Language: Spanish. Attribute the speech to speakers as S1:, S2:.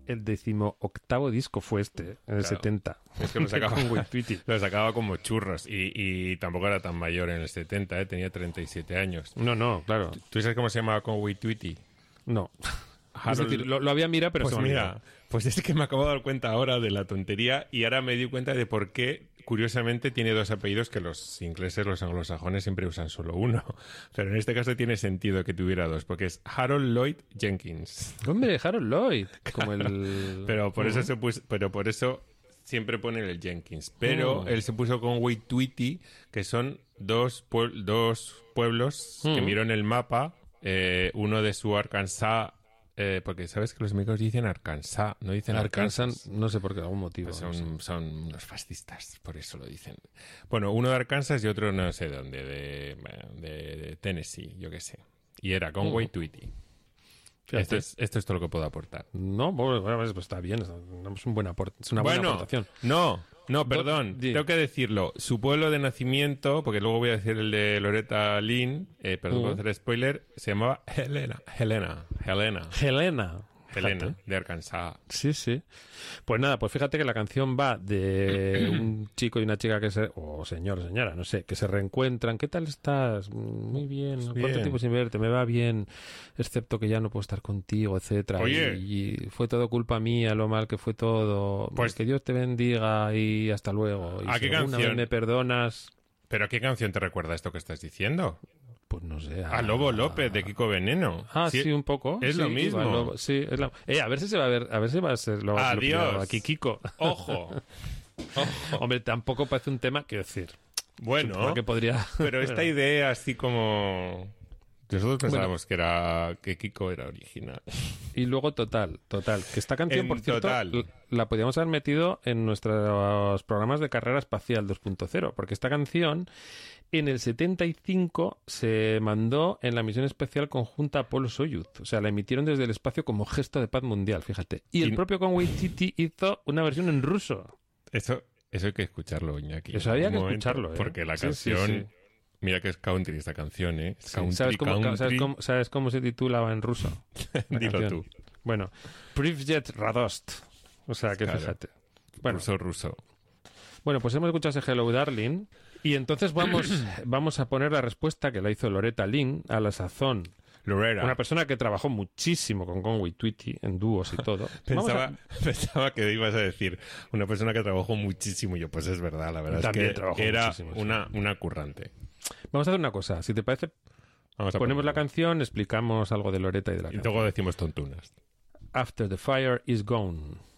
S1: el 18º disco fue este, en el 70.
S2: Es que lo sacaba,
S1: Con Wait Tweety.
S2: lo sacaba como churros y tampoco era tan mayor en el 70, ¿eh? Tenía 37 años.
S1: No, claro.
S2: ¿Tú sabes cómo se llamaba con Wait Tweety?
S1: No.
S2: Harold...
S1: Es decir, lo había mirado, pero
S2: pues
S1: se me
S2: mira,
S1: olvidó.
S2: pues es que me acabo de dar cuenta ahora de la tontería y ahora me di cuenta de por qué, curiosamente, tiene dos apellidos que los ingleses, los anglosajones, siempre usan solo uno. Pero en este caso tiene sentido que tuviera dos, porque es Harold Lloyd Jenkins.
S1: Hombre, Harold Lloyd. Como el...
S2: Pero por eso por eso siempre ponen el Jenkins. Pero él se puso con Wait Tweety, que son dos pueblos que miró en el mapa, uno de su Arkansas. Porque sabes que los médicos dicen Arkansas, no dicen Arkansas.
S1: No sé por qué, algún motivo.
S2: Pues
S1: no sé.
S2: son unos fascistas, por eso lo dicen. Bueno, uno de Arkansas y otro no sé dónde, de Tennessee, yo qué sé. Y era con Wait Tweety. Esto es todo lo que puedo aportar.
S1: No, bueno, pues está bien, es un buen aporte, es una buena aportación.
S2: No, perdón, tengo que decirlo. Su pueblo de nacimiento, porque luego voy a decir el de Loretta Lynn, perdón por hacer spoiler, se llamaba Helena, de Arkansas.
S1: Sí. Pues nada, pues fíjate que la canción va de un chico y una chica o señor o señora, no sé, que se reencuentran. ¿Qué tal estás? Muy bien. ¿Cuánto tiempo sin verte? Me va bien, excepto que ya no puedo estar contigo, etcétera.
S2: Oye.
S1: Y fue todo culpa mía, lo mal que fue todo. Pues que Dios te bendiga y hasta luego. Y
S2: ¿A qué
S1: si alguna
S2: canción?
S1: vez me perdonas...
S2: ¿Pero a qué canción te recuerda esto que estás diciendo?
S1: Pues no sé.
S2: A Lobo López, de Kiko Veneno.
S1: Sí, un poco.
S2: Es lo mismo.
S1: Sí, es a ver si se va a ver, a ver si va a ser lo
S2: Adiós.
S1: aquí, Kiko.
S2: Ojo.
S1: Hombre, tampoco parece un tema, quiero decir.
S2: Bueno,
S1: que podría...
S2: pero esta idea así como... Nosotros pensábamos que Kiko era original.
S1: Y luego Total. Que esta canción, por cierto,
S2: Total.
S1: la podíamos haber metido en nuestros programas de carrera espacial 2.0, porque esta canción en el 75 se mandó en la misión especial conjunta Apolo-Soyuz. O sea, la emitieron desde el espacio como gesto de paz mundial, fíjate. Y el propio Con Wait Tweety hizo una versión en ruso.
S2: Eso hay que escucharlo, Iñaki.
S1: Eso había que escucharlo, ¿eh?
S2: Porque la canción...
S1: Sí.
S2: Mira que es country esta canción, ¿eh? Es country,
S1: ¿Sabes cómo se titulaba en ruso?
S2: Dilo tú.
S1: Bueno, Privjet Radost. O sea, que
S2: claro.
S1: fíjate. Bueno,
S2: ruso.
S1: Bueno, pues hemos escuchado ese Hello Darling y entonces vamos a poner la respuesta que la hizo Loretta Lynn a la sazón.
S2: Loretta.
S1: Una persona que trabajó muchísimo con Wait Tweety en dúos y todo.
S2: Pensaba que ibas a decir una persona que trabajó muchísimo. Yo, pues es verdad, la verdad
S1: También
S2: es que
S1: trabajó
S2: era
S1: muchísimo,
S2: una currante.
S1: Vamos a hacer una cosa, si te parece, ponemos la canción, explicamos algo de Loretta y de la canción.
S2: Y luego decimos tontunas.
S1: After the Fire is Gone.